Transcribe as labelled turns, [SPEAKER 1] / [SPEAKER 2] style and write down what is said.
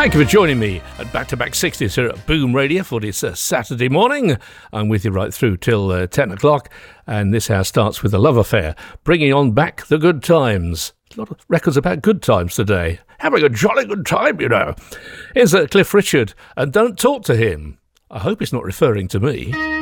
[SPEAKER 1] Thank you for joining me at Back to Back 60s here at Boom Radio for this Saturday morning. I'm with you right through till 10 o'clock, and this hour starts with a love affair, bringing on back the good times. A lot of records about good times today. Having a jolly good time, you know. Here's Cliff Richard, and Don't Talk to Him. I hope he's not referring to me.